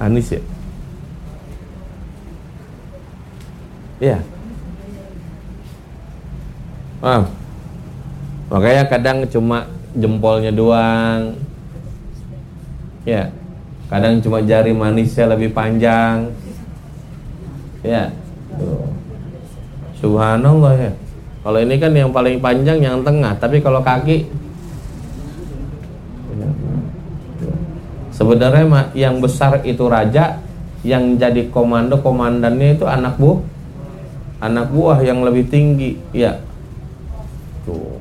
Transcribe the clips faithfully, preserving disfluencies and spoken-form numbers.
Anis ya? Iya. Paham? Makanya kadang cuma jempolnya doang. Ya. Kadang cuma jari manisnya lebih panjang. Ya. Tuh. Subhanallah ya. Kalau ini kan yang paling panjang yang tengah, tapi kalau kaki sebenarnya yang besar itu raja, yang jadi komando komandannya itu anak buah, anak buah yang lebih tinggi, ya. Tuh.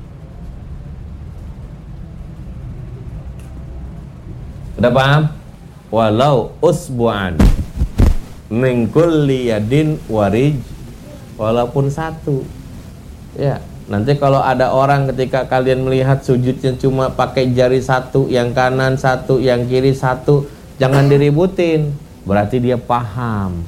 Udah paham? Walau usbu'an min kulli yadin warij, walaupun satu. Ya, nanti kalau ada orang ketika kalian melihat sujudnya cuma pakai jari satu, yang kanan satu, yang kiri satu, jangan diributin. Berarti dia paham.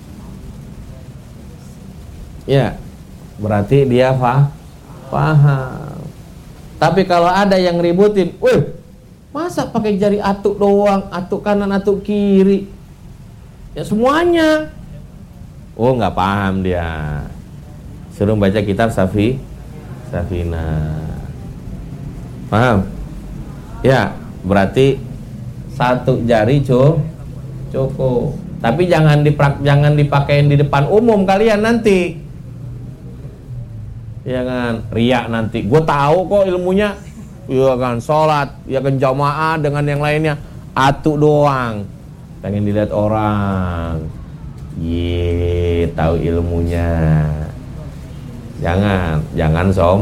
Ya, berarti dia pah paham. Tapi kalau ada yang ributin, wih, masa pakai jari atuk doang, atuk kanan, atuk kiri? Ya semuanya. Oh, nggak paham dia. Suruh baca kitab Safi Safina. Paham? Ya, berarti satu jari cu, cukup. Tapi jangan diprak, jangan dipakein di depan umum kalian nanti. Ya kan, riak nanti. Gue tahu kok ilmunya. Ya kan, sholat, ya kan jamaah dengan yang lainnya. Atuk doang. Pengen dilihat orang. Ye, tahu ilmunya. Jangan, jangan som.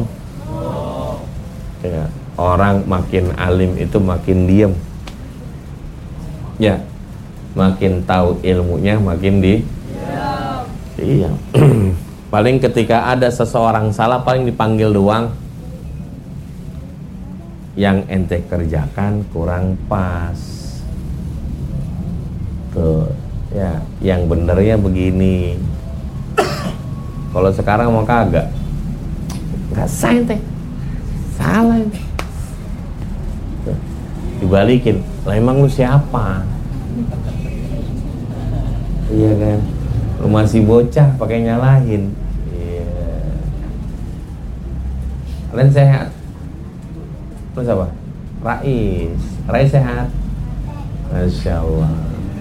Ya, orang makin alim itu makin diem. Ya, makin tahu ilmunya makin di. Iya. Paling ketika ada seseorang salah paling dipanggil doang. Yang ente kerjakan kurang pas. Tuh, ya, yang benernya begini. Kalau sekarang mau kagak, nggak sah ente, salah ente. Tuh, dibalikin, lah emang lu siapa? Iya kan, lu masih bocah pakai nyalahin. Iya. Kalian sehat? Lu siapa? Rais, Rais sehat? Masya Allah.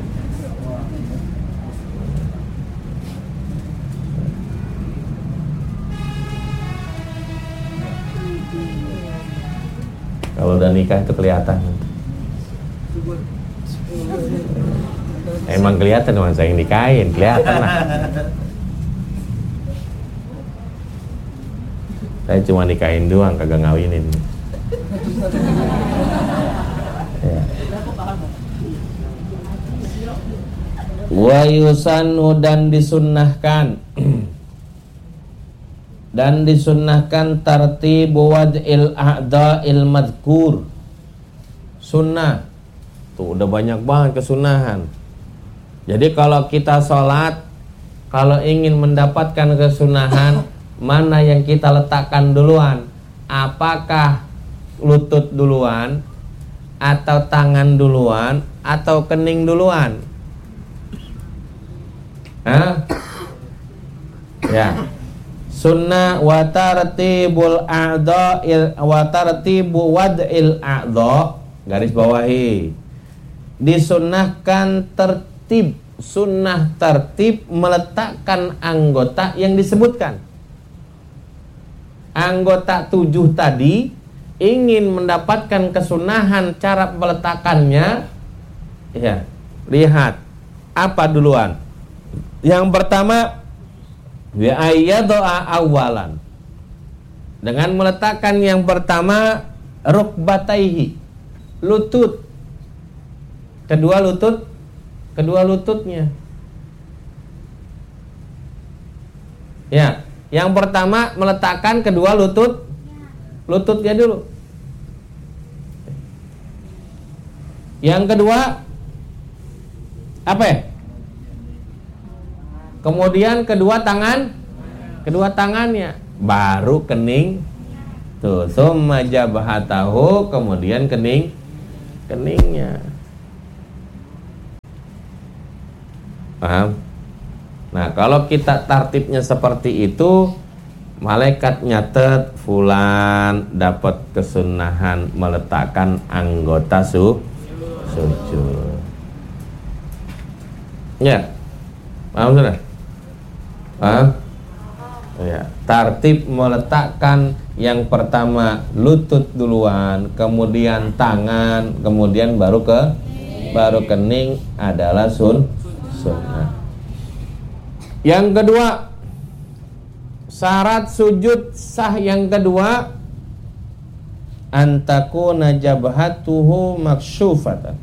Kalau udah nikah itu kelihatan. Emang kelihatan teman saya yang nikahin, kelihatan lah. Saya cuma nikahin doang, kagak ngawinin. Ya. Wa yusannu, dan disunnahkan dan disunnahkan tartibu wad'il a'dha'il madhkur. Sunnah tuh udah banyak banget kesunahan. Jadi kalau kita sholat, kalau ingin mendapatkan kesunahan, mana yang kita letakkan duluan? Apakah lutut duluan, atau tangan duluan, atau kening duluan? Hah? Ya. Sunnah wa tartibul a'dha'il wa tartibu wad'il a'dha', garis bawahi. Disunnahkan tertib, sunnah tertib meletakkan anggota yang disebutkan. Anggota tujuh tadi ingin mendapatkan kesunahan cara meletakannya. Ya, lihat apa duluan. Yang pertama, wa ayyadha awalan, dengan meletakkan yang pertama rukbataihi, lutut, kedua lutut, kedua lututnya. Ya, yang pertama meletakkan kedua lutut, lututnya dulu. Yang kedua apa ya? Kemudian kedua tangan, kedua tangannya, baru kening. Tuh, summa jabhatahu, kemudian kening, keningnya. Paham? Nah, kalau kita tartibnya seperti itu, malaikat nyatet fulan dapat kesunahan meletakkan anggota su sujud. Ya. Paham sudah? Paham? Ya, tartib meletakkan yang pertama lutut duluan, kemudian tangan, kemudian baru ke baru kening adalah sun sunnah. Yang kedua, syarat sujud sah yang kedua, antakuna jabhatuhu maksyufatan.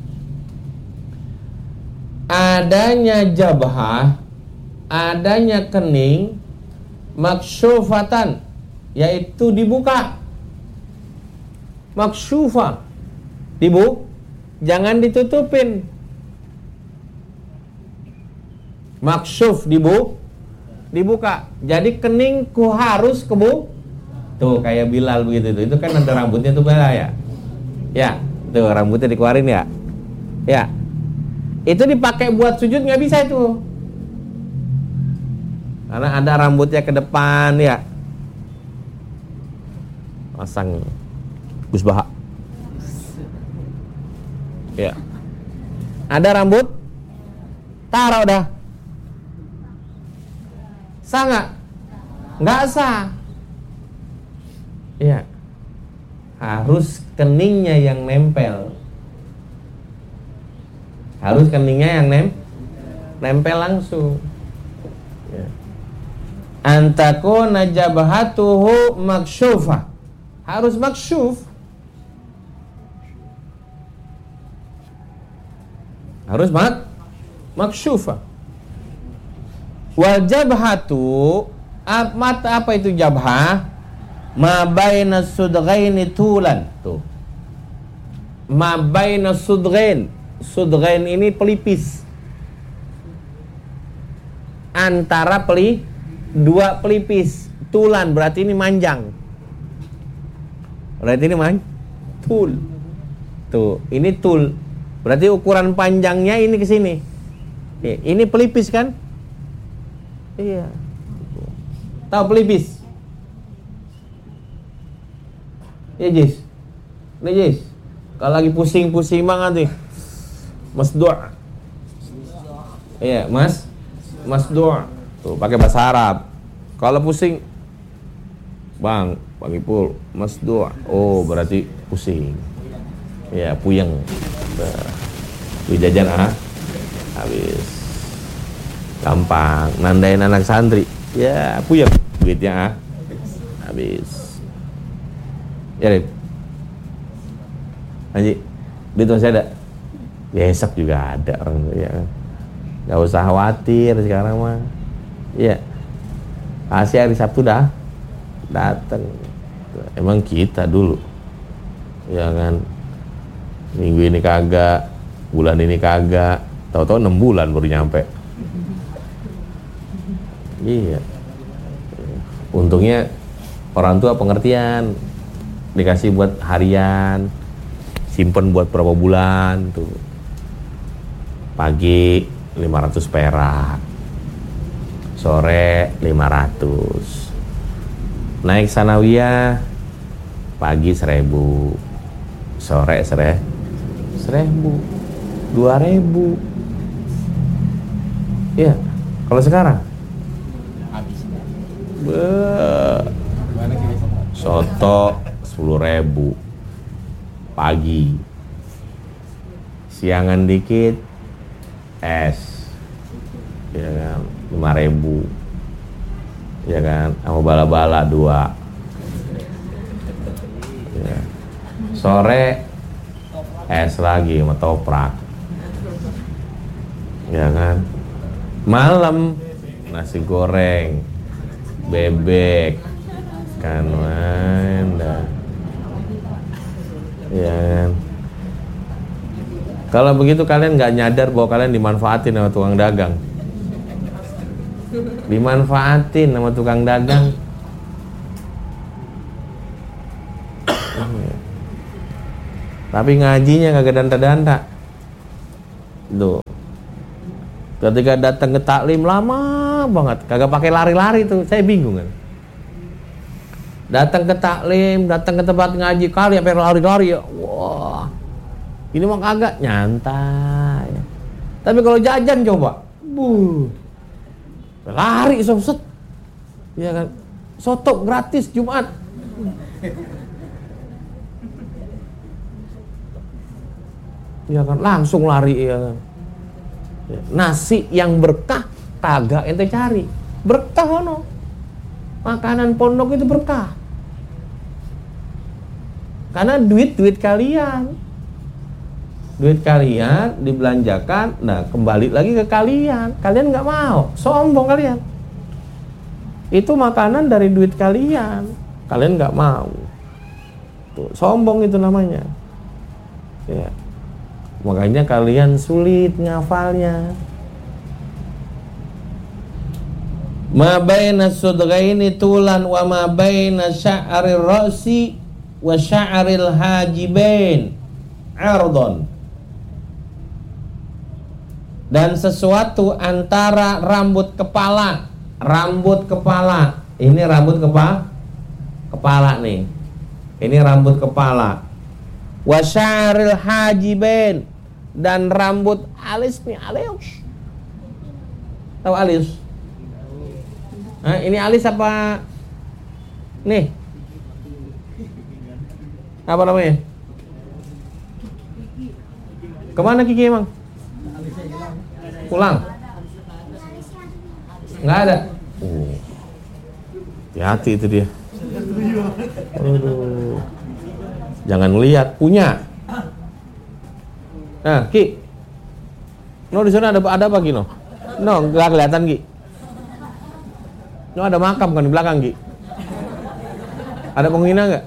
Adanya jabhah, adanya kening maksyufatan, yaitu dibuka. Maksyufa, dibu, jangan ditutupin. Maksyuf, dibu, dibuka. Jadi keningku harus kebu. Tuh kayak Bilal begitu tuh. Itu kan ada rambutnya tuh Bilal ya. Ya, tuh rambutnya dikeluarin ya. Ya. Itu dipakai buat sujud nggak bisa itu. Karena ada rambutnya ke depan ya. Pasang Gus Baha. Ya. Ada rambut, taruh dah. Sah nggak? Nggak sah. Ya. Harus keningnya yang nempel. Harus keningnya yang nem nempel langsung. Ya. Antakuna jabhatuhu maksyufah, harus maksyuf, harus mak maksyufah. Wal jabhatu, mata apa itu jabhah? Ma baina sudghaini tulan. Tuh, ma baina sudghain, sudghain ini pelipis, antara peli dua pelipis. Tulan berarti ini manjang. Berarti ini man tul. Tuh, ini tul. Berarti ukuran panjangnya ini ke sini. Ini pelipis kan? Iya. Tahu pelipis? Ya, Jis. Ini Jis. Kalau lagi pusing-pusing banget nih. Mas doa. Iya, Mas. Mas doa. Tuh, pakai bahasa Arab. Kalau pusing, Bang, Bang Ipul, Mas doa. Oh, berarti pusing. Ya, puyeng. Tuh, jajan ah. Habis. Gampang. Nandain anak santri. Ya, puyeng. Duitnya ah. Habis. Ya, Rip. Haji, duit masih ada? Besok juga ada orang ya kan. Gak usah khawatir sekarang mah. Iya. Kasih hari Sabtu dah datang. Emang kita dulu, ya kan. Minggu ini kagak, bulan ini kagak. Tahu-tahu enam bulan baru nyampe. Iya. Untungnya orang tua pengertian, dikasih buat harian, simpen buat berapa bulan tuh. Pagi lima ratus perak, sore lima ratus, naik sanawiyah pagi seribu, sore sere seribu, dua ribu. Iya, kalau sekarang be soto sepuluh ribu pagi, siangan dikit es, ya kan, lima ribu, ya kan, sama bala-bala dua, ya. Sore es lagi sama toprak, ya kan, malam nasi goreng, bebek, kan mana, ya kan. Kalau begitu kalian nggak nyadar bahwa kalian dimanfaatin sama tukang dagang. Dimanfaatin sama tukang dagang. Tapi ngajinya kagak danta-danta. Tuh. Ketika datang ke taklim lama banget, kagak pakai lari-lari tuh, saya bingung kan. Datang ke taklim, datang ke tempat ngaji kali sampai lari-lari ya. Wah. Ini mah kagak, nyantai. Tapi kalau jajan coba, buh. Lari set. Ya kan. Soto gratis Jumat. Ya kan, langsung lari ya kan. Nasi yang berkah kagak ente cari. Berkah ono. Makanan pondok itu berkah. Karena duit-duit kalian. Duit kalian dibelanjakan, nah kembali lagi ke kalian. Kalian nggak mau, sombong kalian. Itu makanan dari duit kalian. Kalian nggak mau. Tuh, sombong itu namanya. Ya. Makanya kalian sulit ngafalnya. Ma baina sudghaini tulan wa ma baina sya'rir ra'si wa sya'ril hajibain 'ardon. Dan sesuatu antara rambut kepala, rambut kepala. Ini rambut kepala kepala nih. Ini rambut kepala. Wa sya'ril hajibain, dan rambut alis nih, alis. Tahu alis? Nah, ini alis apa? Nih. Apa namanya? Kemana Kiki emang? Pulang? Nggak ada? Oh. Hati-hati itu dia. Aduh. Jangan lihat, punya. Nah, Ki. No, di sana ada ada apa Ki, no? No, nggak kelihatan Ki. No, ada makam kan di belakang Ki. Ada penghina nggak?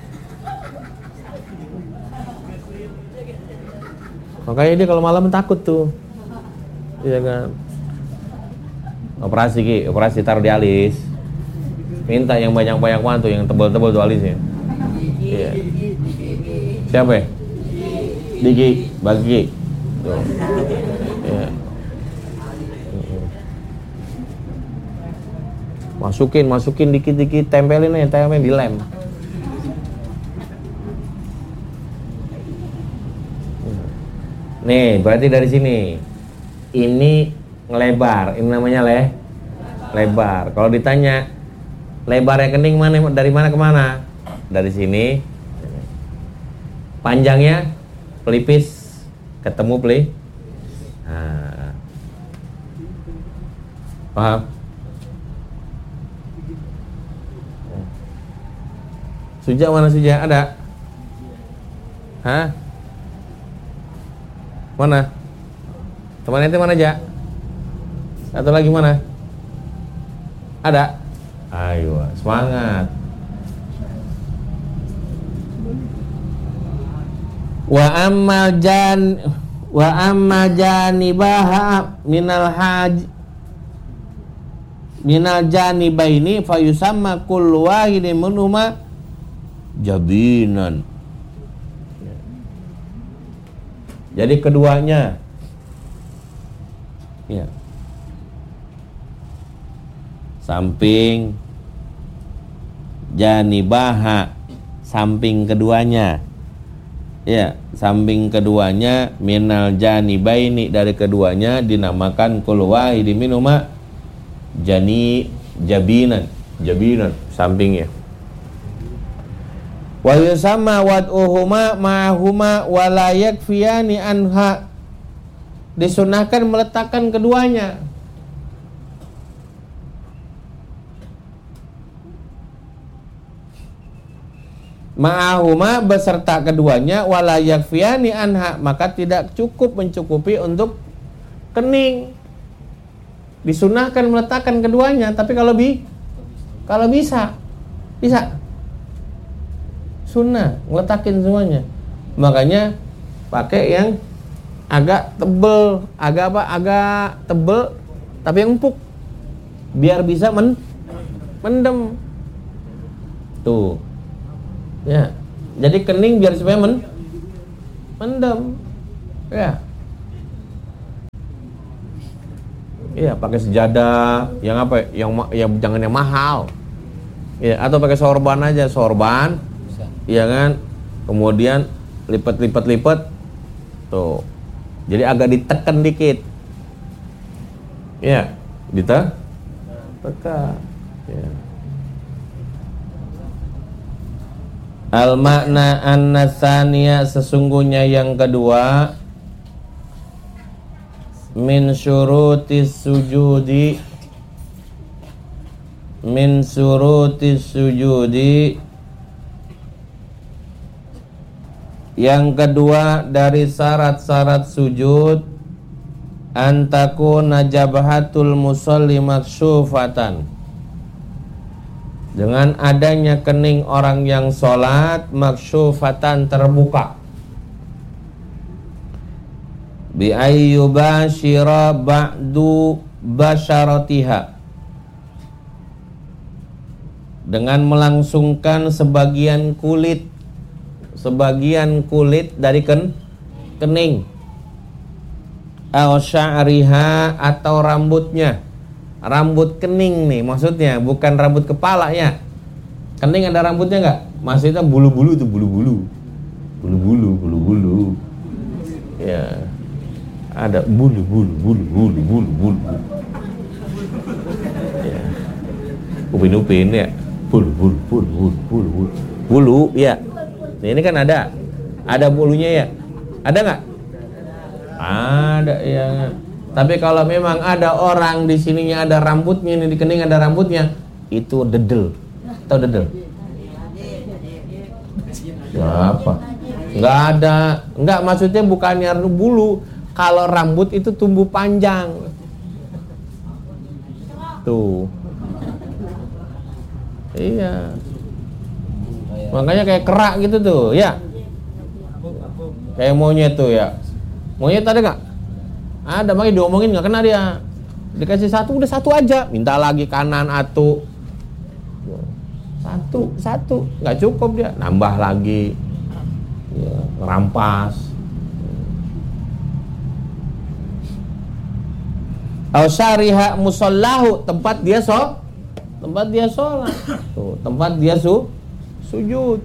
Makanya dia kalau malam takut tuh. Iya kan. Operasi Ki, operasi taruh di alis. Minta yang banyak-banyak banget tuh, yang tebal-tebal tuh alisnya. Iya. Siapa ya? Diki, bagi. Tuh. Iya. Masukin, masukin dikit-dikit, tempelin aja, tempelin di lem. Nih, berarti dari sini. Ini ngelebar, ini namanya leh lebar. Kalau ditanya lebarnya kening mana, dari mana ke mana? Dari sini. Panjangnya pelipis ketemu peli. Nah. Paham? Suja mana Suja? Ada? Hah? Mana? Teman ente mana aja? Atau lagi mana? Ada? Ayo, semangat. Wa ammal jan wa amma janibaha minal haj minal janibaini fa yusamma kullu wahidin minhuma jabinan. Jadi keduanya, ya, samping janibaha, samping keduanya, ya, samping keduanya, minal janibaini, dari keduanya dinamakan kullu wahidin minhuma jani jabinan, jabinan sampingnya. Wa yusamma wad'uhuma ma'ahuma wa la yakfiyani anha, disunahkan meletakkan keduanya. Ma'ahuma, beserta keduanya, wa la yakfiyani anha, maka tidak cukup mencukupi untuk kening. Disunahkan meletakkan keduanya, tapi kalau bi kalau bisa bisa sunnah ngeletakin semuanya. Makanya pakai yang agak tebel, agak apa? Agak tebel tapi yang empuk, biar bisa men mendem. Tuh. Ya. Jadi kening biar supaya men mendem. Ya. Iya, pakai sejadah yang apa? Yang yang jangan yang mahal. Iya, atau pakai sorban aja, sorban. Iya kan? Kemudian lipat-lipat-lipat. Tuh. Jadi agak ditekan dikit. Iya, ditekan. Tekan. Ya. Al makna an-nasaniya, sesungguhnya yang kedua, min syurutis sujudi, min syurutis sujudi, yang kedua dari syarat-syarat sujud, antakuna jabhatul musalli maksyufatan, dengan adanya kening orang yang sholat maksyufatan, terbuka, bi ayyubashira ba'du basyaratiha, dengan melangsungkan sebagian kulit sebagian kulit dari ken, kening, aw sya'riha, atau rambutnya. Rambut kening nih maksudnya, bukan rambut kepala ya. Kening ada rambutnya enggak? Maksudnya bulu-bulu itu bulu-bulu. Bulu-bulu, bulu-bulu. Ya. Ada bulu-bulu, bulu-bulu, bulu-bulu. Ya. Upin-upin ya. Bulu-bulu, bulu-bulu, bulu-bulu. Bulu ya. Nah, ini kan ada. Ada bulunya ya. Ada enggak? Ada ya. Tapi kalau memang ada orang di sininya ada rambutnya, ini di kening ada rambutnya, itu dedel. Tahu dedel? Apa? Enggak ada. Enggak, maksudnya bukannya bulu. Kalau rambut itu tumbuh panjang. Tuh. Iya. Makanya kayak kerak gitu tuh, ya. Kayak monyet tuh ya. Monyet ada enggak? Ada, makanya diomongin nggak kena dia. Dikasih satu, udah satu aja. Minta lagi kanan atu. Satu, satu, nggak cukup dia. Nambah lagi. Ya, rampas. Ausyariha musallahu, tempat dia so, tempat dia sholat. Tuh, tempat dia su, sujud.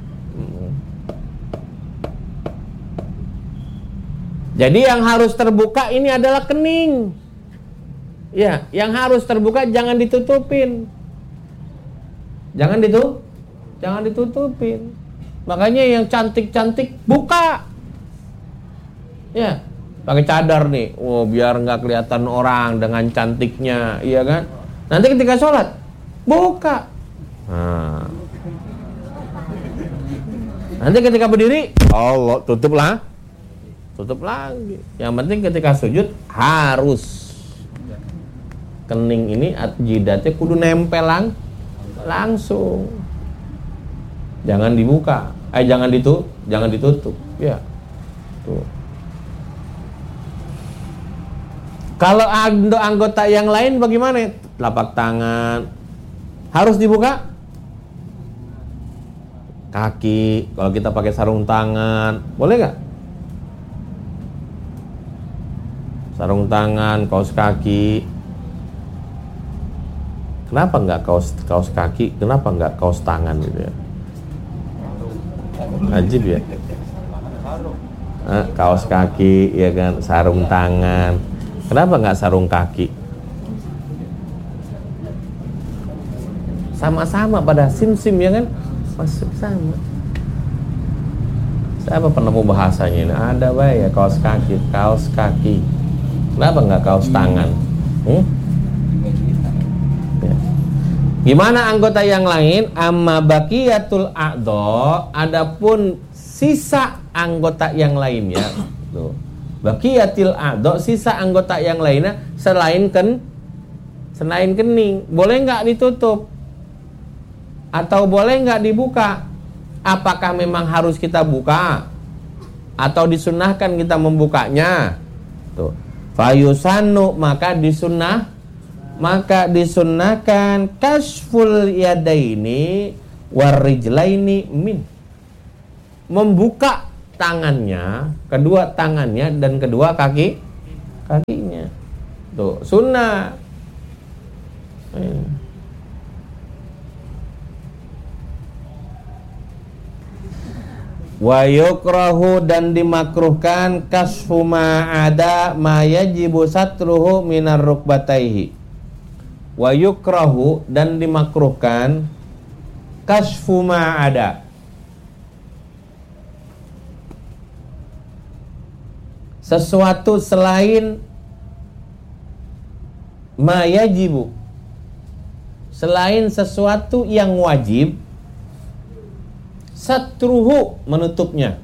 Jadi yang harus terbuka ini adalah kening. Ya, yang harus terbuka jangan ditutupin. Jangan ditu, jangan ditutupin. Makanya yang cantik-cantik buka. Ya, pakai cadar nih. Oh, biar nggak kelihatan orang dengan cantiknya, iya kan? Nanti ketika sholat buka. Nah. Nanti ketika berdiri, Allah tutuplah. Tutup lagi. Yang penting ketika sujud harus kening ini jidatnya kudu nempel lang, langsung. Jangan dibuka. Eh jangan ditutup, jangan ditutup. Ya. Tuh. Kalau anggota yang lain bagaimana? Telapak tangan harus dibuka. Kaki, kalau kita pakai sarung tangan, boleh nggak? Sarung tangan, kaos kaki. Kenapa nggak kaos kaos kaki? Kenapa nggak kaos tangan gitu ya? Ajib ya. Eh, kaos kaki, ya kan, sarung tangan. Kenapa nggak sarung kaki? Sama-sama pada sim-sim ya kan? Masuk sama. Siapa penemu bahasanya ini? Ada baik ya, kaos kaki, kaos kaki. Kenapa nggak kaos tangan? Hmm? Ya. Gimana anggota yang lain? Amma baqiyatul a'dha, adapun sisa anggota yang lainnya. Tuh. Baqiyatil a'dha, sisa anggota yang lainnya selain ken selain kening, boleh nggak ditutup? Atau boleh nggak dibuka? Apakah memang harus kita buka? Atau disunahkan kita membukanya? Tuh. Fayusannu, maka disunnah maka disunnahkan kasful yadaini warijlaini min, membuka tangannya, kedua tangannya dan kedua kaki kakinya. Tuh, sunnah. Eh. Wa yukrahu dan dimakruhkan kasfu ma'ada ma yajibu satruhu minar rukbataihi. Wa yukrahu dan dimakruhkan kasfu ma'ada, sesuatu selain ma yajibu, selain sesuatu yang wajib, satruhu menutupnya,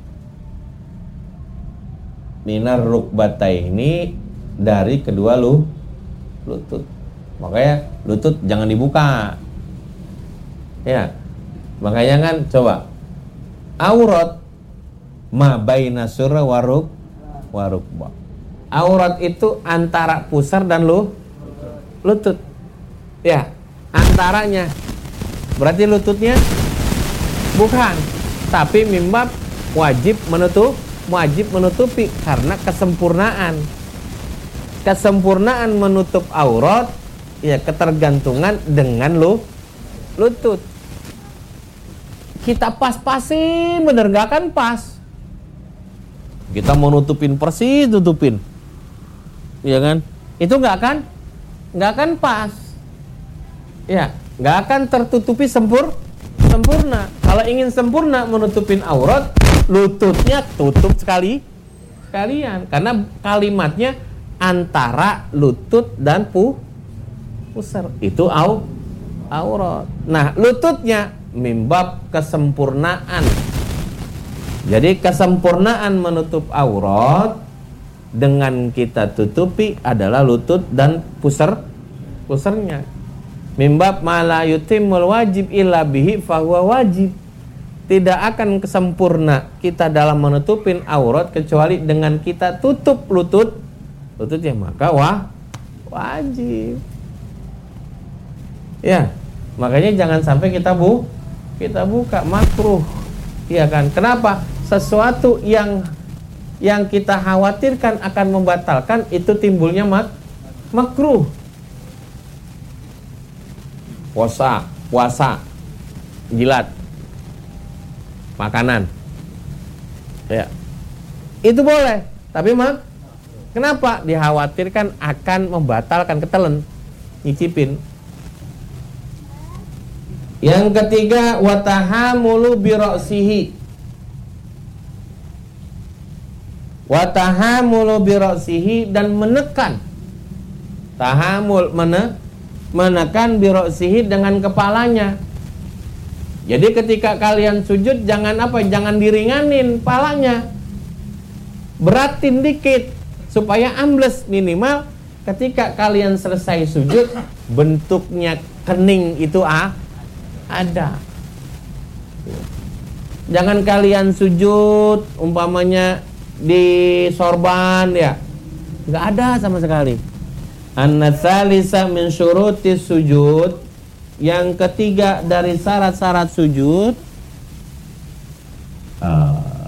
minar rukbataini dari kedua lu lutut. Makanya lutut jangan dibuka. Ya. Makanya kan coba aurat ma baina surra waruk warukba. Aurat itu antara pusar dan lu lutut. Ya, antaranya. Berarti lututnya bukan, tapi mimbab wajib menutup, wajib menutupi karena kesempurnaan. Kesempurnaan menutup aurat ya ketergantungan dengan lu lutut. Kita pas-pasin bener gak kan pas. Kita mau nutupin persis tutupin. Iya kan? Itu gak akan gak akan pas. Ya, gak akan tertutupi sempur sempurna. Kalau ingin sempurna menutupin aurat, lututnya tutup sekali sekalian. Karena kalimatnya antara lutut dan pu pusar. Itu au aurat. Nah, lututnya mimbab kesempurnaan. Jadi kesempurnaan menutup aurat dengan kita tutupi adalah lutut dan pusar pusarnya. Mimbab ma la yutimul wajib illa bihi fahuwa wajib. Tidak akan kesempurna kita dalam menutupin aurat kecuali dengan kita tutup lutut lututnya, maka wah wajib. Ya, makanya jangan sampai kita bu kita buka, makruh. Iya kan? Kenapa? Sesuatu yang yang kita khawatirkan akan membatalkan itu timbulnya mak makruh. Puasa, puasa, jilat, makanan, ya, itu boleh. Tapi mak, kenapa? Dikhawatirkan akan membatalkan, ketelen, nyicipin. Yang ketiga, watahamulu birosihi, watahamulu birosihi dan menekan, tahamul mana? Menekan birosihi dengan kepalanya. Jadi ketika kalian sujud jangan apa? Jangan diringanin palanya, beratin dikit supaya ambles. Minimal ketika kalian selesai sujud bentuknya kening itu ah ada. Jangan kalian sujud umpamanya di sorban ya, nggak ada sama sekali. An-natsalisa min syurutis sujud, yang ketiga dari syarat-syarat sujud uh.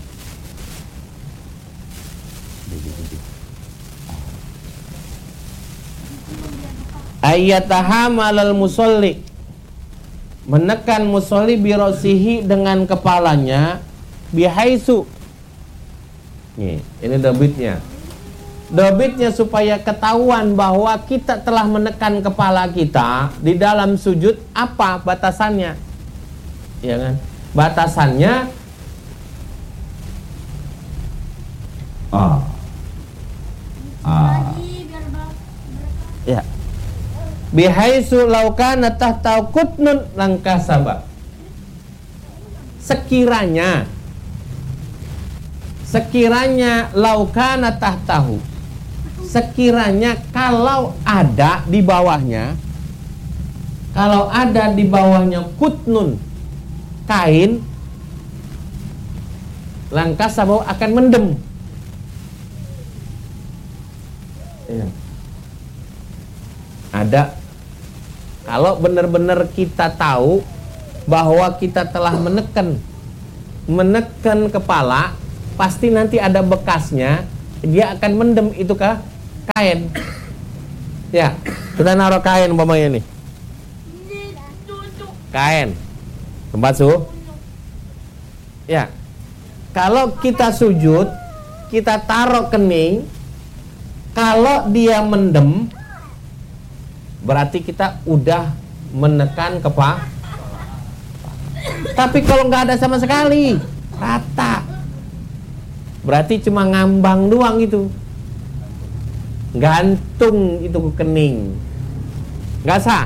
ayyatahamalal musolli, menekan musolli birosihi dengan kepalanya, bihaisu. Nih, ini dobitnya. Dobitnya supaya ketahuan bahwa kita telah menekan kepala kita di dalam sujud. Apa batasannya? Ya kan? Batasannya ah. Ah. Ya. Bihaisu laukana tahta qutnun langkasaba. Sekiranya Sekiranya laukana tahtahu, sekiranya kalau ada di bawahnya, kalau ada di bawahnya kutnun, kain, langkasaba akan mendem. Ya. Ada. Kalau benar-benar kita tahu bahwa kita telah menekan menekan kepala, pasti nanti ada bekasnya, dia akan mendem itu kah kain. Ya, kita naruh kain umpamanya nih. Kain. Tempat su. Ya. Kalau kita sujud, kita taruh kening. Kalau dia mendem, berarti kita udah menekan kepa. Tapi kalau nggak ada sama sekali, rata, berarti cuma ngambang doang itu, gantung itu kening, nggak sah.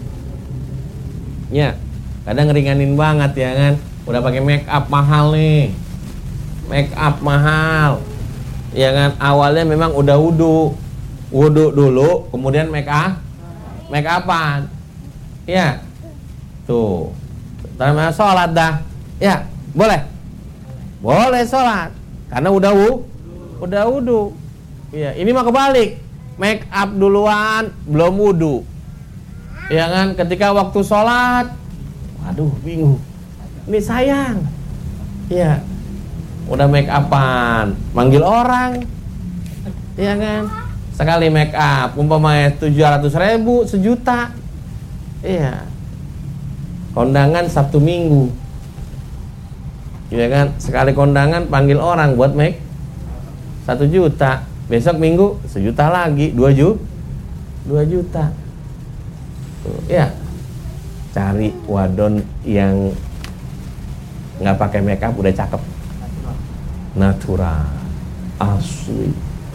Ya, kadang ngeringanin banget ya kan, udah pakai make up mahal nih, make up mahal, ya kan. Awalnya memang udah wudu, wudu dulu, kemudian make up, make upan, ya, tuh. Namanya sholat dah, ya boleh, boleh sholat, karena udah wu, udah wudu. Ya, ini mah kebalik, make up duluan, belum wudu. Ya kan, ketika waktu sholat, waduh bingung, ini sayang, ya, udah make upan, manggil orang, ya kan, sekali make up, umpamanya tujuh ratus ribu, sejuta, iya. Kondangan Sabtu Minggu, ya kan, sekali kondangan panggil orang buat make satu juta, besok Minggu sejuta lagi, dua juta, dua juta, tuh, ya, cari wadon yang nggak pakai make up udah cakep, natural, asli,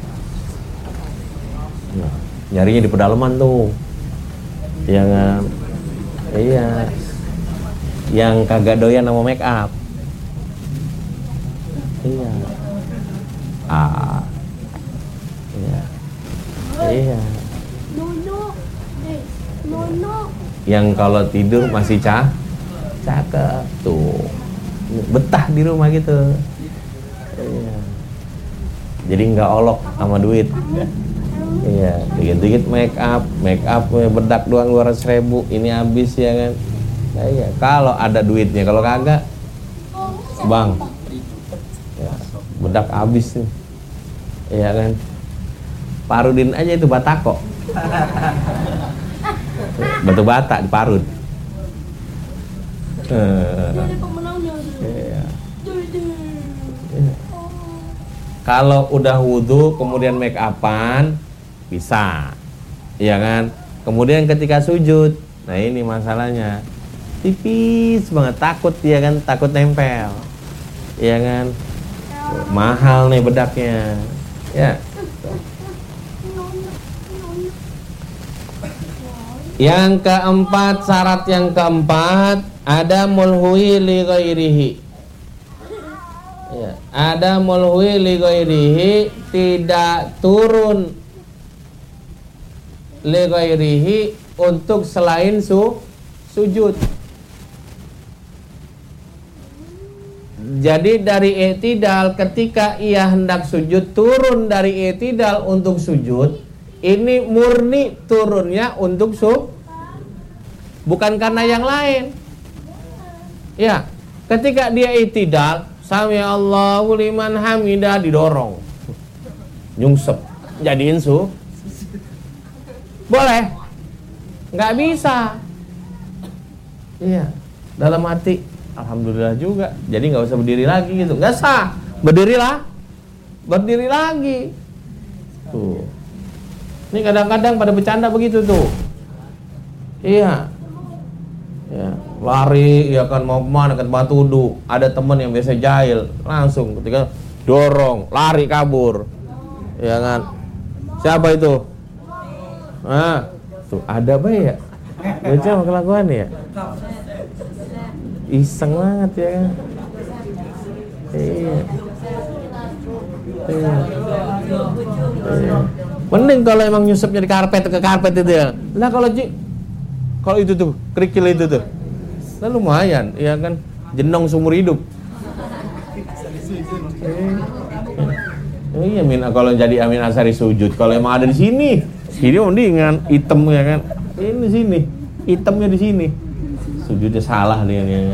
nah, nyarinya di pedalaman tuh, ya kan, iya. Yang kagak doyan sama make up. Iya. Ah. Iya. Iya. Nono. Eh, Nono. Yang kalau tidur masih cah cakep tuh. Betah di rumah gitu. Iya. Jadi nggak olok sama duit. Iya, dikit-dikit make up, make up bedak doang dua ratus ribu, ini habis ya kan. Nah, iya, kalau ada duitnya, kalau kagak, bang, ya, bedak habis nih, iya kan. Parudin aja itu batako, batu bata diparud. Jadi pemenangnya. Iya. Iya. Kalau udah wudhu kemudian make upan bisa, iya kan. Kemudian ketika sujud, nah ini masalahnya. Tipis banget, takut ya kan, takut nempel, ya kan, mahal nih bedaknya, ya. Yang keempat, syarat yang keempat, ada mulhui li ghairihi, ya, ada mulhui li ghairihi, tidak turun li ghairihi untuk selain su sujud. Jadi dari i'tidal, ketika ia hendak sujud, turun dari i'tidal untuk sujud, ini murni turunnya untuk su, bukan karena yang lain. Ya, ketika dia i'tidal, sami Allahu liman hamidah, didorong, nyungsep, jadiin su, boleh, nggak bisa. Iya, dalam hati alhamdulillah juga, jadi nggak usah berdiri lagi gitu, nggak sah, berdirilah, berdiri lagi. Tuh, ini kadang-kadang pada bercanda begitu tuh, iya, ya, lari, ya kan, mau kemana, ke tempat wudhu, ada temen yang biasa jahil, langsung ketika dorong, lari kabur, ya kan, siapa itu? Nah, tuh ada apa ya? Baca sama kelakuan ya? Iseng banget ya kan. Iya. Iya. Iya. Mending kalau emang nyusupnya di karpet ke karpet itu ya. Lah kalau kalau itu tuh kerikil itu tuh, lah lumayan, ya kan, jenong seumur hidup. Iya, min kalau jadi Amin Asari sujud, kalau emang ada di sini, sini mendingan hitam ya kan. Ini sini, hitamnya di sini. Sujudnya salah nih ya.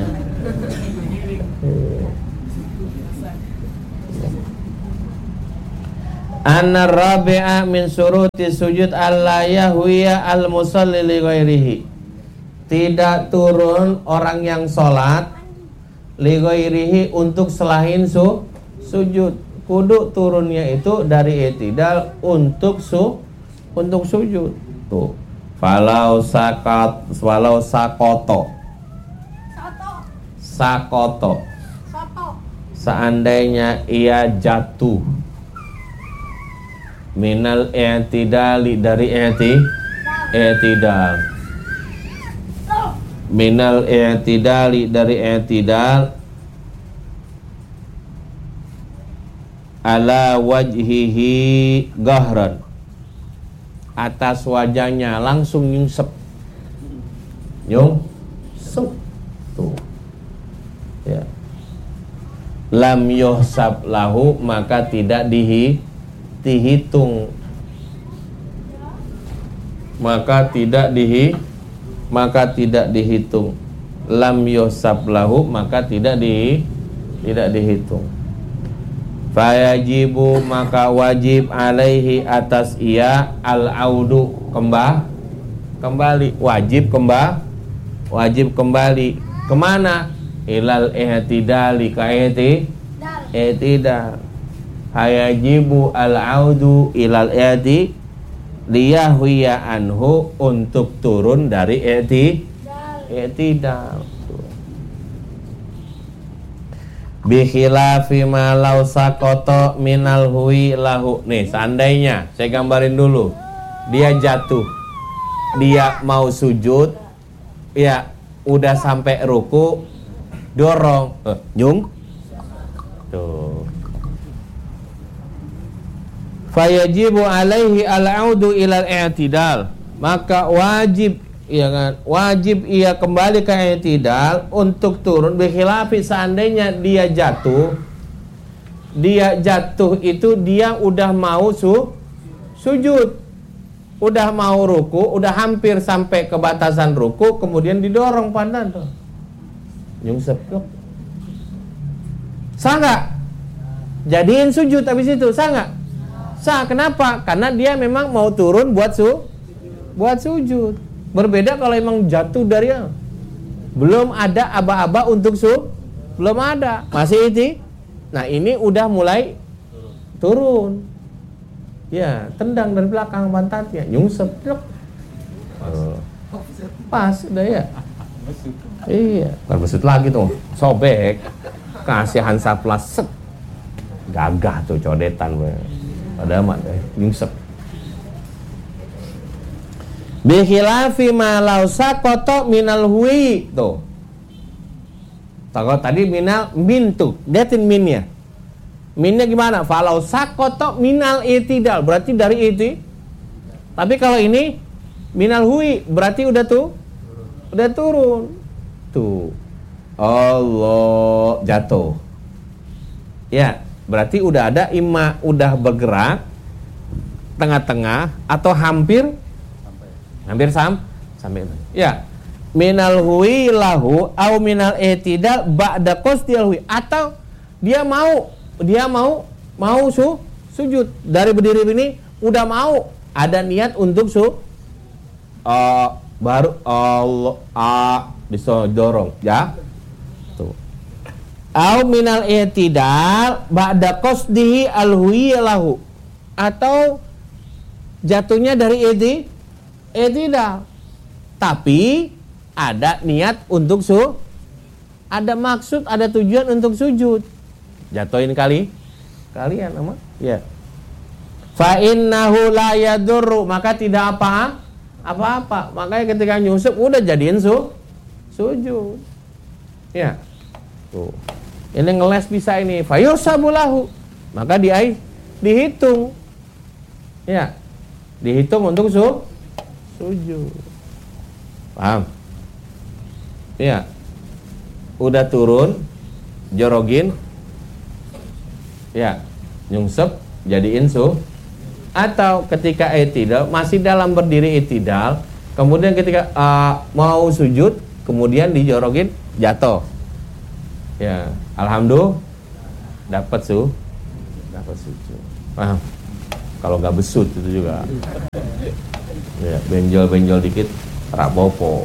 Anna rabi'a min syuruti sujud alla yahwiya al musalli li ghairihi. Tidak turun orang yang sholat li ghairihi untuk selain su, sujud. Kudu turunnya itu dari i'tidal untuk su untuk sujud. Tuh. Falau sakat walau sakoto. Sato. Sakoto. Sato. Seandainya ia jatuh minal i'tidali dari i'ti i'tidal minal i'tidali dari i'tidal ala wajhihi gahran, atas wajahnya langsung nyungsep nyungsep tuh ya, lam yuhsab lahu, maka tidak dihi dihitung maka tidak dihi maka tidak dihitung lam yusab lahu, maka tidak di tidak dihitung. Fayajibu, maka wajib alaihi atas ia al audu kembali kembali wajib kembali wajib kembali kemana? Ilal i'tidali ka i'tidal. Hayajibu al-audu ilal i'ti liyahwiya anhu, untuk turun dari i'ti i'tidal. Bi khilafi ma law saqata minal huwi lahu. Nih, seandainya saya gambarin dulu. Dia jatuh. Dia mau sujud. Ya, udah sampai ruku, dorong, eh, nyung. Tuh. Fayajibu alaihi al-audu ilal i'tidal, maka wajib, ya kan, wajib ia kembali ke i'tidal untuk turun. Bikhilafi, seandainya dia jatuh, dia jatuh itu dia udah mau su, sujud, udah mau ruku, udah hampir sampai ke batasan ruku, kemudian didorong pandan tuh, nyungsep tuh, sah nggak? Jadiin sujud habis itu, sah nggak? Sah. Kenapa? Karena dia memang mau turun buat su buat sujud. Berbeda kalau emang jatuh dari yang belum ada aba-aba untuk su, belum ada, masih itu. Nah, ini udah mulai turun. Ya, tendang dari belakang pantatnya, nyungsep. Oh. Pas udah ya. Iya, bukan besut lagi tuh, sobek. Kasih Hansaplas set. Gagah tuh codetan gue. Ada amat eh, nyungsep. Bi khilafi ma law saqata minal huwi. Tuh. Kalau tadi minal min tuh, liatin minnya. Minnya gimana? Falau saqata minal i'tidal, berarti dari iti. Tapi kalau ini minal huwi, berarti udah tuh udah turun. Tuh. Allah, jatuh. Ya, berarti udah ada imma, udah bergerak tengah-tengah atau hampir hampir sam sampai. Ya, minal huwi lahu au minal i'tidal ba'da qasdil huwi, atau dia mau dia mau mau su, sujud dari berdiri ini udah mau ada niat untuk su uh, baru Allah uh, disodorong ya. Au minal i'tidal ba'da qasdihi al-huwi lahu, atau jatuhnya dari i'ti i'tidal tapi ada niat untuk su, ada maksud, ada tujuan untuk sujud. Jatuhin kali kalian ama ya. Fa innahu la yadurru, maka tidak apa apa-apa. Makanya ketika nyusup udah jadiin su sujud. Ya. Tuh. Ini ngeles bisa ini, fayusabulahu, maka di dihitung, ya, dihitung untuk su, sujud, paham? Ya, udah turun, jorogin, ya, nyungsep, jadiin su, atau ketika i'tidal masih dalam berdiri i'tidal, kemudian ketika uh, mau sujud, kemudian dijorogin, jatuh. Ya, alhamdulillah dapat su, dapat sujud. Paham? Kalau nggak besut itu juga. Ya, benjol-benjol dikit rapopo.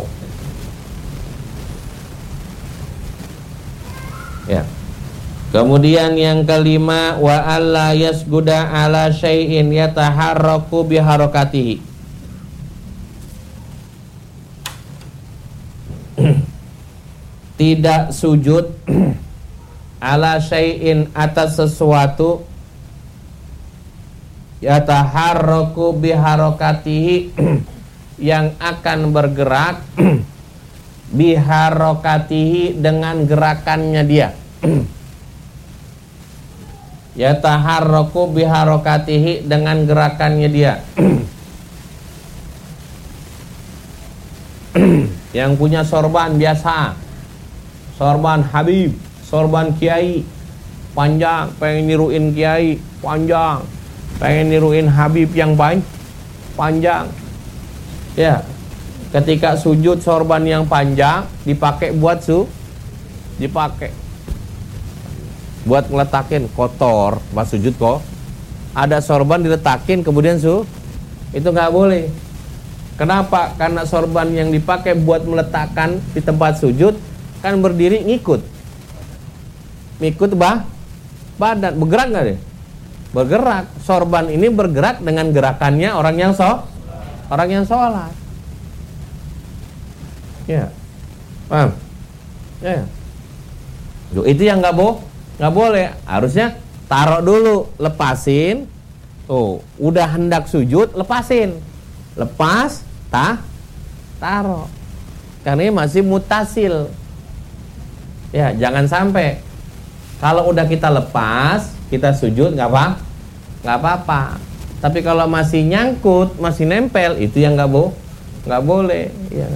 Ya. Kemudian yang kelima, wa alla yasjuda ala syai'in yataharraku biharakatihi. Tidak sujud ala syai'in atas sesuatu yataharraku biharakatihi yang akan bergerak biharakatihi dengan gerakannya dia. Yataharraku biharakatihi dengan gerakannya dia. Yang punya sorban biasa, sorban Habib, sorban Kiai, panjang, pengen niruin Kiai, panjang, pengen niruin Habib yang baik, panjang. Ya, ketika sujud sorban yang panjang dipakai buat su, dipakai buat ngeletakin kotor pas sujud kok. Ada sorban diletakin kemudian su, itu nggak boleh. Kenapa? Karena sorban yang dipakai buat meletakkan di tempat sujud kan berdiri ngikut, ngikut bah badan, bergerak nggak deh? Bergerak. Sorban ini bergerak dengan gerakannya orang yang so, orang yang sholat. Ya, paham? Ya, itu yang nggak boh. Nggak boleh, harusnya taruh dulu, lepasin. Tuh, udah hendak sujud, lepasin. Lepas, tah, taruh. Karena ini masih mutasil. Ya, jangan sampai kalau udah kita lepas, kita sujud nggak apa, nggak apa-apa. Tapi kalau masih nyangkut, masih nempel, itu yang nggak bo, nggak boleh. Ya.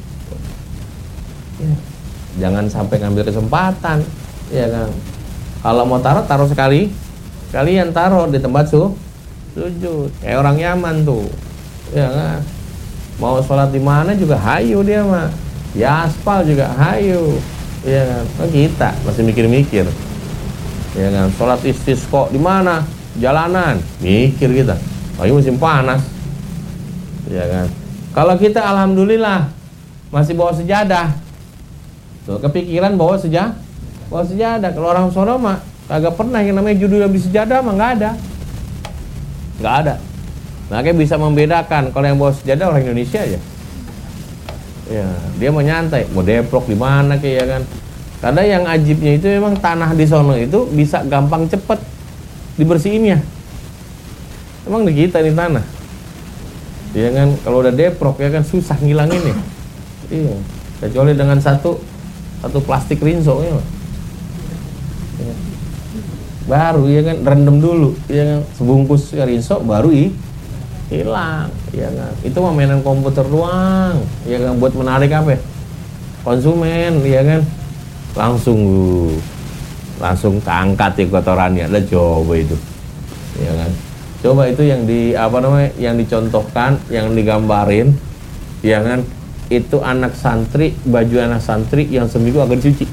Ya. Jangan sampai ngambil kesempatan, ya kan? Kalau mau taruh, taruh sekali. Kalian taruh di tempat su, sujud. Kayak orang Yaman tuh. Ya kan? Mau sholat di mana juga hayu dia mah. Ya aspal juga hayu. Ya kan? Oh, kita masih mikir-mikir. Ya kan? Sholat istisqa di mana? Jalanan. Mikir kita. Lagi musim panas. Ya kan? Kalau kita alhamdulillah masih bawa sejadah. Tuh, kepikiran bawa sejadah. Bawa sejadah. Kalau orang sono mah kagak pernah yang namanya judul beli sejadah mah nggak ada, nggak ada. Makanya bisa membedakan kalau yang bawa sejadah orang Indonesia aja. Ya, dia mau nyantai, mau deprok di mana kayak ya kan. Karena yang ajibnya itu memang tanah di sono itu bisa gampang cepet dibersihinnya. Emang di kita ini tanah, ya kan. Kalau udah deprok ya kan susah ngilangin ya. Iya. Kecuali dengan satu satu plastik rinso ya. Ya. Baru ya kan rendam dulu ya kan, sebungkus rinso baru i hilang ya kan. Itu mah mainan komputer doang ya kan, buat menarik apa ya? Konsumen ya kan, langsung langsung keangkat ya kotorannya. Lah coba itu ya kan, coba itu yang di apa namanya yang dicontohkan, yang digambarin ya kan, itu anak santri, baju anak santri yang seminggu agak dicuci,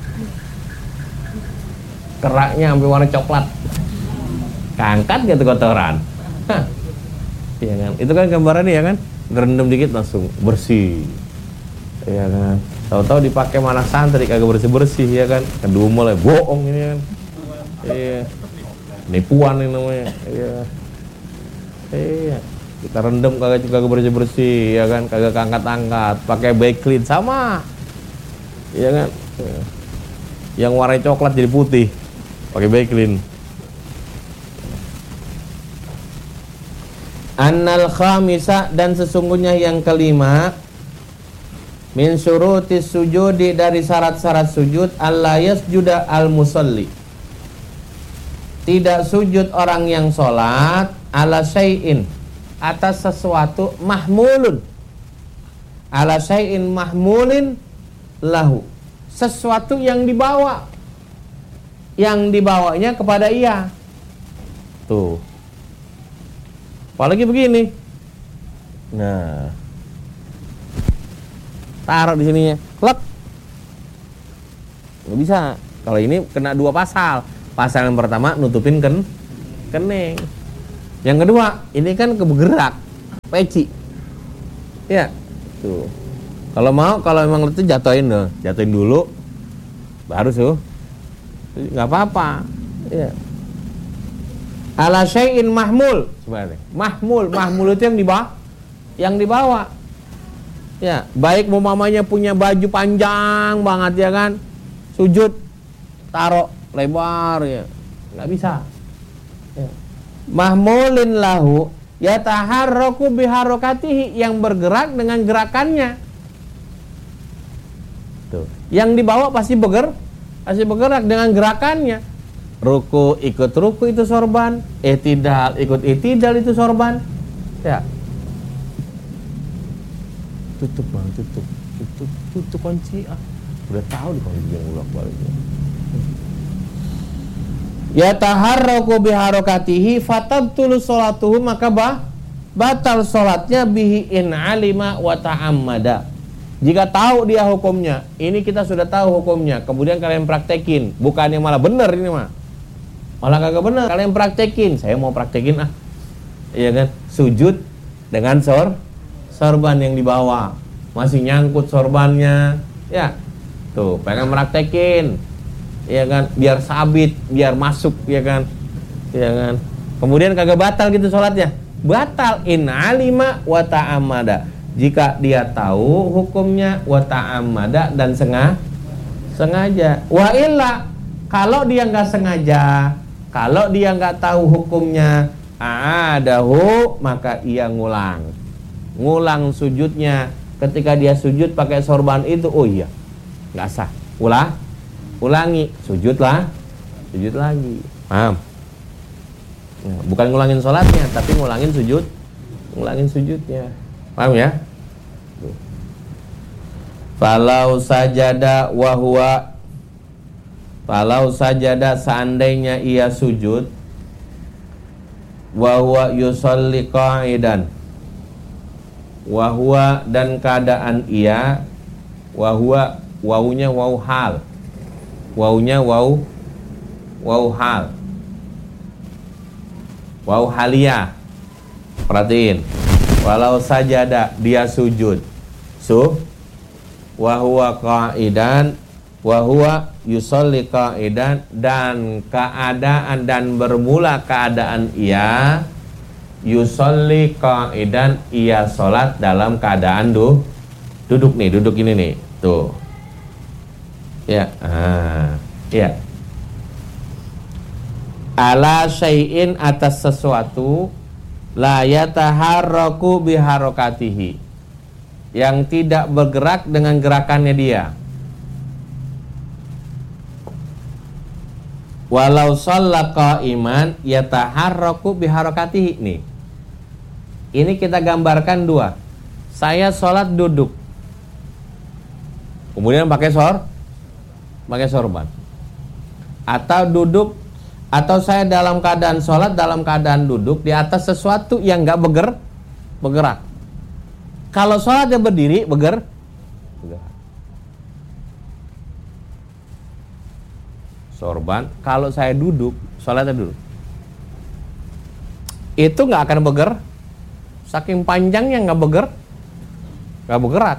keraknya sampai warna coklat, keangkat gitu kotoran. Hah. Ya kan, itu kan gambarannya ya kan, ngerendam dikit langsung bersih ya kan. Tahu-tahu dipakai anak santri kagak bersih-bersih ya kan, kedumel ya, bohong ini kan. Iya, nipuan ini namanya. Iya, iya, kita rendam kagak kagak bersih-bersih ya kan, kagak angkat-angkat, pakai backclean sama ya kan. Yang warna coklat jadi putih pakai backclean. Annal khamisa, dan sesungguhnya yang kelima, min syurutis sujudi, dari syarat-syarat sujud, alla yasjuda al musalli, tidak sujud orang yang sholat, ala syai'in, atas sesuatu, mahmulun, ala syai'in mahmulin lahu, sesuatu yang dibawa, yang dibawanya kepada ia. Tuh, apalagi begini, nah, taruh di sininya, klep, nggak bisa. Kalau ini kena dua pasal. Pasal yang pertama nutupin ken kening, Yang kedua, ini kan bergerak, peci. Ya, tuh. Kalau mau, kalau memang itu jatuhin deh, jatuhin dulu, baru tuh, nggak apa-apa. Ya. Ala syai'in mahmul, sebenarnya. Mahmul, mahmul itu yang dibawa, yang dibawa. Ya, baik mau mamanya punya baju panjang banget ya kan, sujud, taruh lebar ya, nggak bisa. Ya. Mahmulin lahu yataharraku biharokatihi, yang bergerak dengan gerakannya. Tuh. Yang dibawa pasti bergerak, pasti bergerak dengan gerakannya. Ruku ikut ruku itu sorban, i'tidal ikut i'tidal itu sorban. Ya. Tutup bang, tutup, tutup, tutup kunci. Ah, udah tahu di kunci yang ulak balik. Ya taharraku biharokatihi fatabtulu sholatuhu, maka bah, batal sholatnya bihi in alima wa ta'ammada. Jika tahu dia hukumnya, ini kita sudah tahu hukumnya, kemudian kalian praktekin, bukannya malah benar ini mah, malah kagak benar. Kalian praktekin, saya mau praktekin ah, iya kan, sujud dengan sor, sorban yang dibawa, masih nyangkut sorbannya, ya, tuh pengen praktekin, iya kan, biar sabit, biar masuk, iya kan, iya kan, kemudian kagak batal gitu sholatnya, batal in alima wa ta'ammada. Jika dia tahu hukumnya wa ta'ammada dan sengaja, sengaja. Wa illa, kalau dia nggak sengaja, kalau dia nggak tahu hukumnya, a'adahu, maka ia ngulang, ngulang sujudnya. Ketika dia sujud pakai sorban itu, oh iya, nggak sah. Ulah, ulangi, sujudlah, sujud lagi. Paham? Bukan ngulangin sholatnya, tapi ngulangin sujud, ngulangin sujudnya. Paham ya? Falau sajada wa huwa, falau sajada, seandainya ia sujud, wa huwa yusalli qa'idan, wa huwa, dan keadaan ia, wa huwa, wawunya waw hal, wawunya waw waw hal, waw haliyah. Perhatiin, walau sajada, dia sujud, su wa huwa qa'idan, wa huwa yusolli qa'idan, dan keadaan dan bermula keadaan ia yusolli qa'idan, ia sholat dalam keadaan du, duduk nih, duduk ini nih, tuh ya, ah, ya, ala syai'in, atas sesuatu, la yataharraku biharokatihi, yang tidak bergerak dengan gerakannya dia. Walau shalla qa'iman yataharraku biharokatihi. Nih, ini kita gambarkan dua. Saya sholat duduk, kemudian pakai sor, pakai sorban, atau duduk, atau saya dalam keadaan sholat dalam keadaan duduk di atas sesuatu yang nggak berger, bergerak. Kalau sholatnya berdiri, berger, bergerak. Sorban, kalau saya duduk, sholatnya duduk, itu nggak akan berger, saking panjangnya nggak berger, nggak bergerak.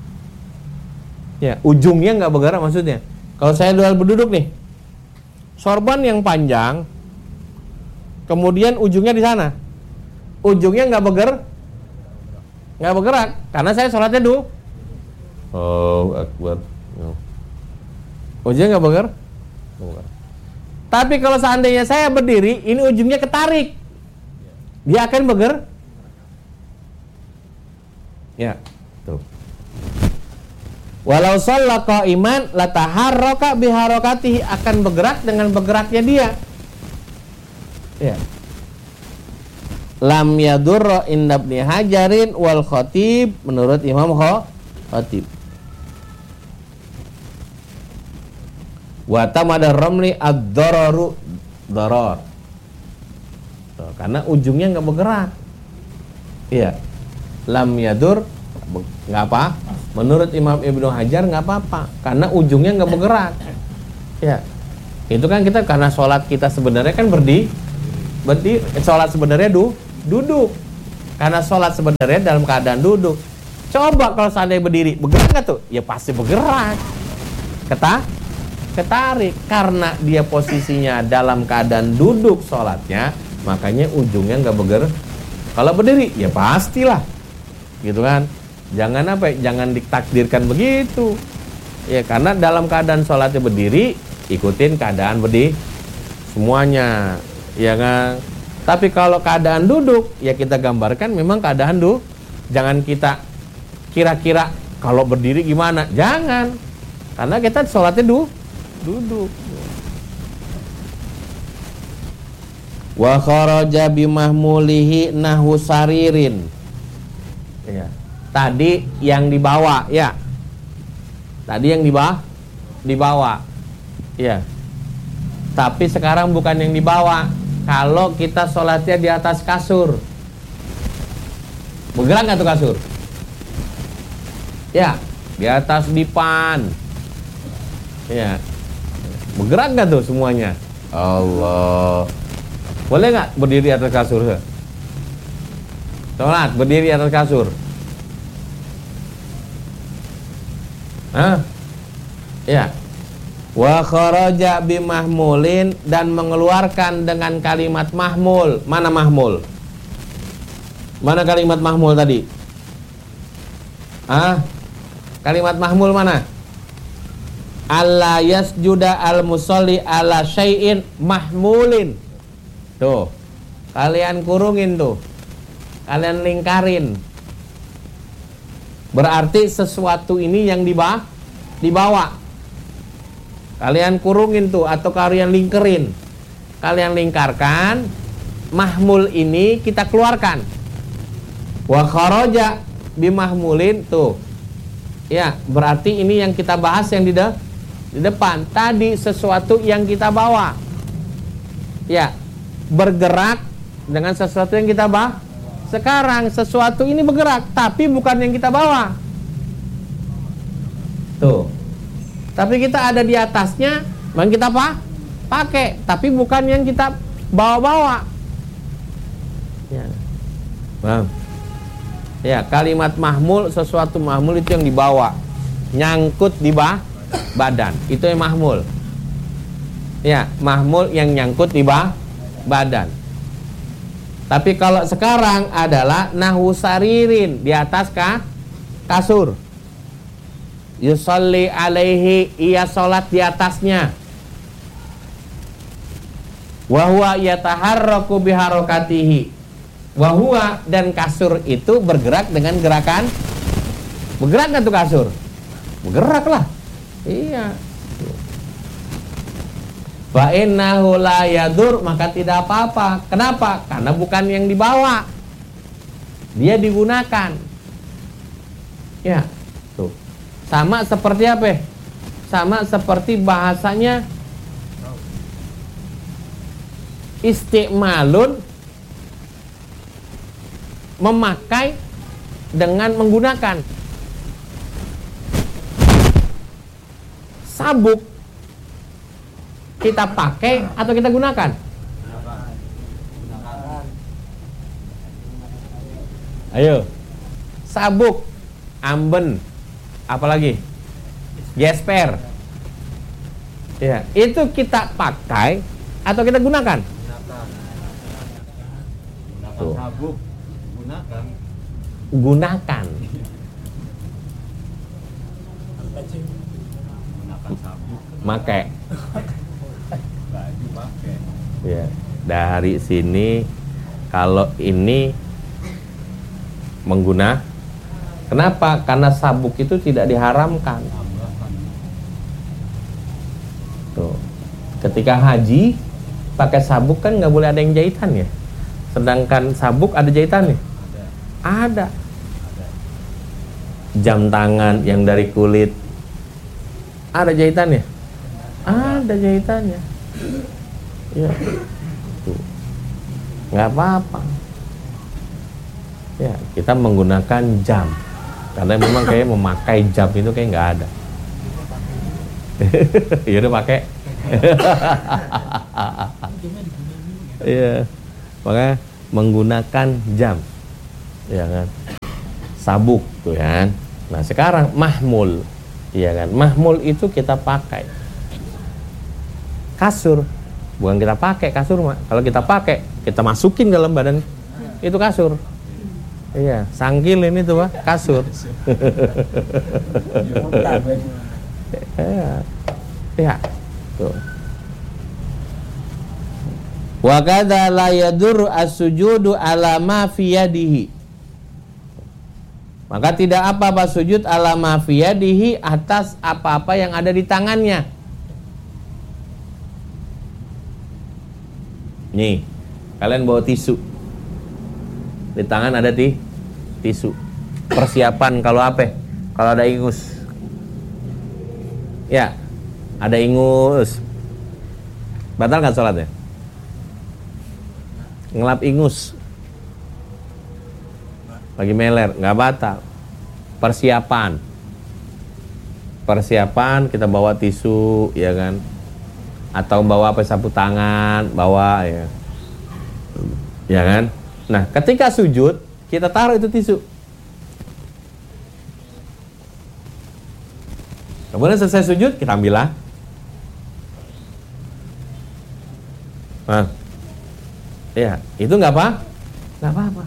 Ya, ujungnya nggak bergerak maksudnya. Kalau saya berduduk nih, sorban yang panjang, kemudian ujungnya di sana, ujungnya nggak berger, nggak bergerak, karena saya sholatnya dulu. Oh akbar. Ujungnya nggak berger. Tapi kalau seandainya saya berdiri, ini ujungnya ketarik, dia akan berger. Ya, tuh. Walau shalla qa'iman lataharraka biharokatihi, akan bergerak dengan bergeraknya dia. Ya. Lam yadurra inda Ibnu Hajarin wal Khatib, menurut Imam Khatib. Wa tamada ramli ad-dararu darar. Karena ujungnya enggak bergerak. Iya. Lam yadur enggak apa? Menurut Imam Ibnu Hajar enggak apa-apa, karena ujungnya enggak bergerak. Ya. Itu kan kita karena sholat kita sebenarnya kan berdiri, Berdiri, sholat sebenarnya du, duduk. Karena sholat sebenarnya dalam keadaan duduk. Coba kalau seandainya berdiri, bergerak nggak tuh? Ya pasti bergerak. Keta, ketarik. Karena dia posisinya dalam keadaan duduk sholatnya, makanya ujungnya nggak bergerak. Kalau berdiri, ya pastilah, gitu kan? Jangan apa? Jangan ditakdirkan begitu. Ya karena dalam keadaan sholatnya berdiri, ikutin keadaan berdiri semuanya, ya kan? Tapi kalau keadaan duduk, ya kita gambarkan memang keadaan duduk. Jangan kita kira-kira kalau berdiri gimana, jangan, karena kita sholatnya du, duduk. Wa kharaja bimahmulihi nahu saririn. Ya. Tadi yang dibawa, ya. Tadi yang dibawa, dibawa, ya. Tapi sekarang bukan yang dibawa. Kalau kita sholatnya di atas kasur, bergerak nggak tuh kasur? Ya, di atas dipan. Ya, bergerak nggak tuh semuanya? Allah, boleh nggak berdiri atas kasur? Sholat berdiri atas kasur? Hah? Ya. Wa kharaja bimahmulin, dan mengeluarkan dengan kalimat mahmul. Mana mahmul? Mana kalimat mahmul tadi? Ah? Kalimat mahmul mana? Alla yasjuda al musolli ala syai'in mahmulin. Tuh, kalian kurungin tuh, kalian lingkarin. Berarti sesuatu ini yang dibawa, dibawa. Kalian kurungin tuh, atau kalian lingkerin. Kalian lingkarkan, mahmul ini kita keluarkan. Wa kharaja bimahmulin, tuh. Ya, berarti ini yang kita bahas yang di, de di depan. Tadi sesuatu yang kita bawa. Ya, bergerak dengan sesuatu yang kita bawa. Sekarang sesuatu ini bergerak, tapi bukan yang kita bawa. Tuh. Tapi kita ada di atasnya, yang kita apa? Pakai, tapi bukan yang kita bawa-bawa. Ya. Bang. Ya, kalimat mahmul, sesuatu mahmul itu yang dibawa, nyangkut di bah, badan, itu yang mahmul. Ya, mahmul yang nyangkut di bah, badan. Tapi kalau sekarang adalah nahwu saririn, di atas kah? Kasur. Yusolli alaihi, ia sholat di atasnya. Wahuwa yataharraku biharokatihi. Wahuwa, dan kasur itu bergerak dengan gerakan. Bergerak gak tuh kasur? Bergerak lah. Iya. Fa innahu la yadur, maka tidak apa-apa. Kenapa? Karena bukan yang dibawa, dia digunakan. Ya, tuh. Sama seperti apa? Sama seperti bahasanya isti'malun, memakai dengan menggunakan. Sabuk kita pakai atau kita gunakan? Ayo. Sabuk, amben, apalagi? Gesper. Ya, itu kita pakai atau kita gunakan? Tuh. Sabuk gunakan. Gunakan. Gunakan sabuk. Make. Baju pakai. Ya, dari sini kalau ini mengguna. Kenapa? Karena sabuk itu tidak diharamkan. Tuh. Ketika haji pakai sabuk kan nggak boleh ada yang jahitan ya. Sedangkan sabuk ada jahitannya. Ada. Jam tangan yang dari kulit ada jahitannya. Ada jahitannya. Ya. Tuh. Nggak apa-apa. Ya, kita menggunakan jam. Karena memang kayak memakai jam itu kayak nggak ada. Ya udah pakai. Iya. Maka menggunakan jam, ya kan, sabuk tuh kan. Nah sekarang mahmul, ya kan, mahmul itu kita pakai kasur, bukan kita pakai kasur mak. Kalau kita pakai, kita masukin dalam badan itu kasur. Iya, sangkilin itu pak kasur. Ya, ya, tuh. Wa kadza la yadur as-sujudu ala ma fi yadihi. Maka tidak apa-apa sujud ala ma fi yadihi, atas apa-apa yang ada di tangannya. Nih, kalian bawa tisu. Di tangan ada ti tisu. Persiapan kalau apa? Kalau ada ingus. Ya, ada ingus. Batal kan sholatnya? Ngelap ingus lagi meler, nggak batal. Persiapan persiapan kita bawa tisu, ya kan, atau bawa apa, sapu tangan, bawa, ya ya kan. Nah ketika sujud kita taruh itu tisu, kemudian selesai sujud kita ambil lah. Nah ya, itu nggak apa, nggak apa-apa.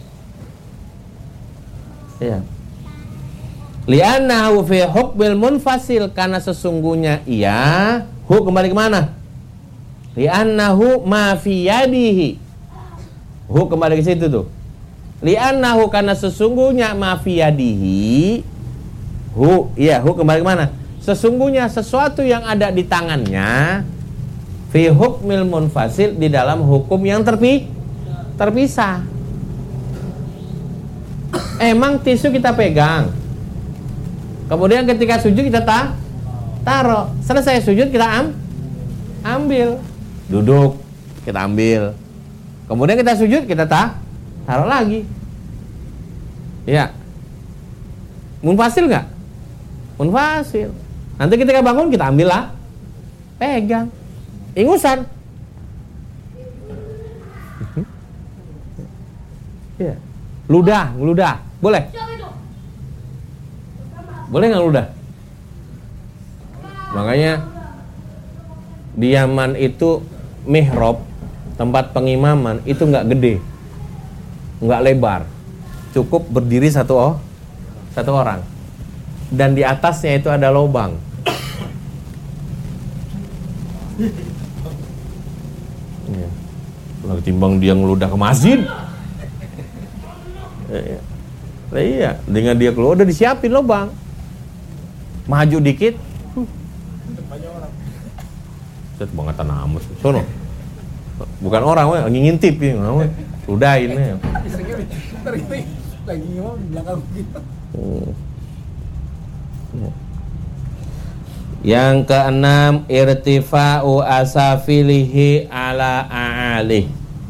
Ya. Li'annahu fi hukmil munfasil, karena sesungguhnya ia, hu kembali ke mana? Li'annahu ma fi yadihi. Hu kembali ke situ tuh. Li'annahu, karena sesungguhnya ma fi yadihi. Hu, iya, hu kembali ke mana? Sesungguhnya sesuatu yang ada di tangannya, fi hukmil munfasil, di dalam hukum yang terpi, terpisah. Emang tisu kita pegang, kemudian ketika sujud kita ta taruh, selesai sujud kita am ambil, duduk kita ambil, kemudian kita sujud kita ta taruh lagi. Ya, munfasil nggak? Munfasil. Nanti ketika bangun kita ambil lah, pegang. Ingusan. Ya. Ludah, ngeludah. Boleh? Boleh nggak ludah? Makanya di Yaman itu mihrab, tempat pengimaman itu nggak gede, nggak lebar, cukup berdiri satu oh, satu orang, dan di atasnya itu ada lubang. Ya. Ketimbang dia ngeludah ke masjid. Ya. Nah, iya, dengan dia keluar udah disiapin lubang. Maju dikit. Set bangatan amat. Sono. Bukan orang we, ngintip ya, we. Udah ini. Lagi ngomong di belakang gitu. Yang keenam, irtifa'u asafilihi ala a'alih.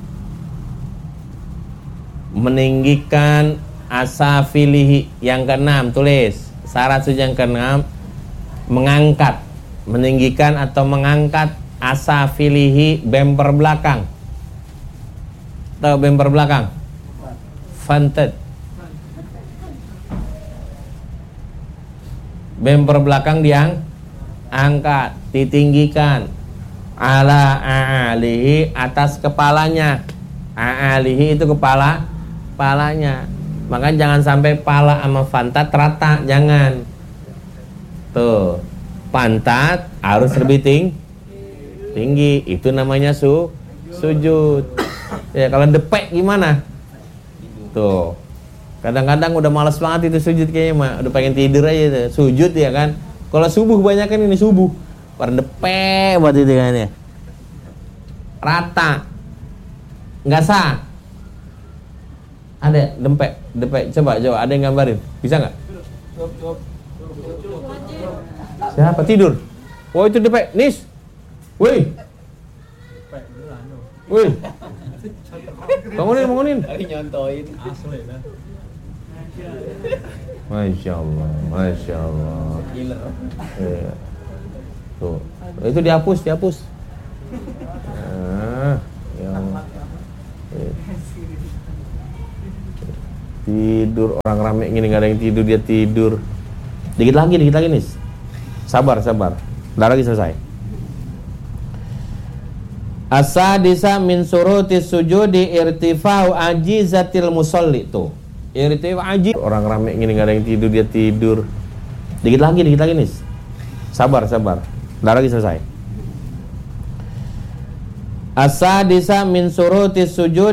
Meninggikan asafilihi. Yang keenam, tulis syarat sujud yang keenam, mengangkat, meninggikan atau mengangkat asafilihi, bemper belakang. Tahu bemper belakang? Fantet. Bemper belakang diang angkat, ditinggikan, ala a'alihi, atas kepalanya. A'alihi itu kepala, kepalanya. Maka jangan sampai pala sama pantat rata, jangan. Tuh, pantat harus lebih ting tinggi, itu namanya su sujud. Ya kalau depek gimana? Tuh, kadang-kadang udah malas banget itu sujud kayaknya mah, udah pengen tidur aja tuh. Sujud ya kan. Kalau subuh kebanyakan ini subuh, pada depek buat itu kan ya. Rata, nggak sah. Ada dempek, dempek. Coba, coba. Ada yang gambarin? Bisa nggak? Siapa tidur? Oh itu dempek. Nis, woi, woi, bangunin, bangunin. Nyontoin asli lah. Masya Allah, Masya Allah. Gila. Ya. Tuh, itu dihapus, dihapus. Nah, yang, Tidur, orang rame gini nggak ada yang tidur, dia tidur. Dikit lagi, dikit lagi nih. Sabar, sabar. Bentar lagi selesai. As-sadisa min surutis sujudi irtifa'u ajizatil musolli. Tuh, irtifa'u ajiz. Orang rame gini nggak ada yang tidur, dia tidur. Dikit lagi, dikit lagi nih. Sabar, sabar. Bentar lagi selesai. As-sadisa min surutis sujudi